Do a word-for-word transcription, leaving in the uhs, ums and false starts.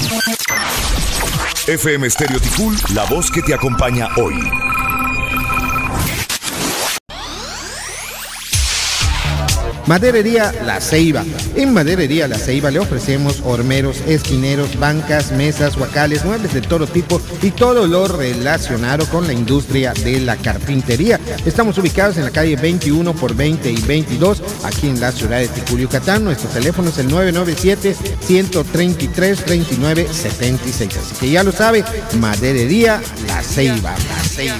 F M Stereo Ticul, la voz que te acompaña hoy. Maderería La Ceiba. En Maderería La Ceiba le ofrecemos hormeros, esquineros, bancas, mesas, huacales, muebles de todo tipo y todo lo relacionado con la industria de la carpintería. Estamos ubicados en la calle veintiuno por veinte y veintidós, aquí en la ciudad de Ticul, Yucatán. Nuestro teléfono es el nueve nueve siete, uno tres tres, dos nueve siete seis. Así que ya lo sabe, Maderería La Ceiba. La Ceiba.